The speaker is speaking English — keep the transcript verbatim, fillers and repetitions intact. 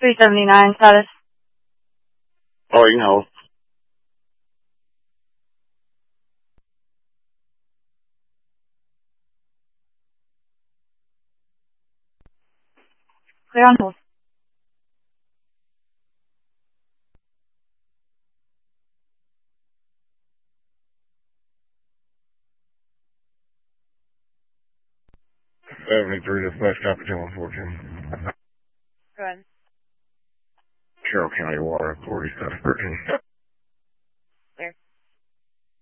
three seventy-nine status. Oh, you know. Clear on hold. seventy-three to Flex Copy ten one fourteen. Go ahead. Carroll County Water Authority, status thirteen.